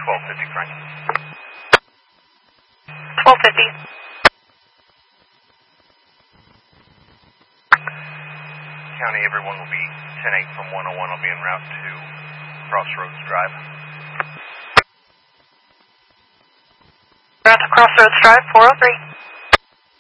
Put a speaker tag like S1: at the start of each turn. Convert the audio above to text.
S1: 1250 Frank.
S2: 1250.
S1: County, everyone will be 10-8 from 101. I'll be en route to Crossroads Drive.
S2: Route to Crossroads Drive, 403.